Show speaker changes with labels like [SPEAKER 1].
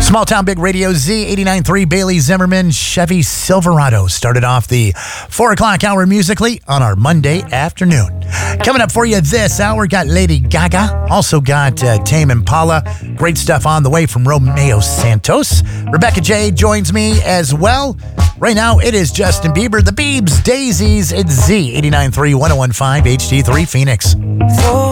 [SPEAKER 1] Small Town Big Radio Z 89.3 Bailey Zimmerman Chevy Silverado started off the 4 o'clock hour musically on our Monday afternoon. Coming up for you this hour, got Lady Gaga. Also got Tame Impala. Great stuff on the way from Romeo Santos. Rebecca J joins me as well. Right now, it is Justin Bieber, the Biebs, Daisies. It's Z 89.3 101.5 HD3 Phoenix.